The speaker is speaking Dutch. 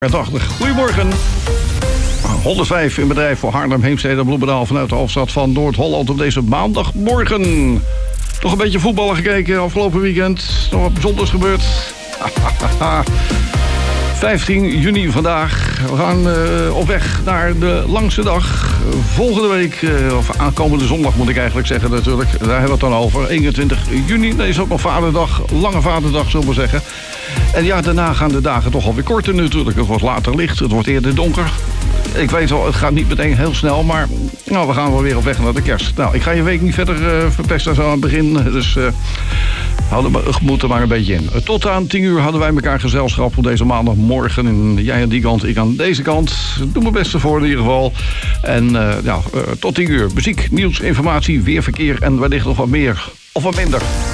80. Goedemorgen. 105 in bedrijf voor Haarlem, Heemstede, Bloemendaal vanuit de hoofdstad van Noord-Holland op deze maandagmorgen. Nog een beetje voetballen gekeken afgelopen weekend. Nog wat bijzonders gebeurd. 15 juni vandaag. We gaan op weg naar de langste dag. Volgende week, of aankomende zondag moet ik eigenlijk zeggen natuurlijk. Daar hebben we het dan over. 21 juni, dat is ook nog vaderdag. Lange vaderdag zullen we zeggen. En ja, daarna gaan de dagen toch alweer korter natuurlijk. Het wordt later licht, het wordt eerder donker. Ik weet wel, het gaat niet meteen heel snel, maar nou, we gaan wel weer op weg naar de kerst. Nou, ik ga je week niet verder verpesten zo aan het begin. Dus houden we gemoed er maar een beetje in. Tot aan 10 uur hadden wij elkaar gezelschap op deze maandagmorgen. En jij aan die kant, ik aan deze kant. Doe mijn best ervoor in ieder geval. En tot 10 uur. Muziek, nieuws, informatie, weerverkeer en wellicht nog wat meer. Of wat minder.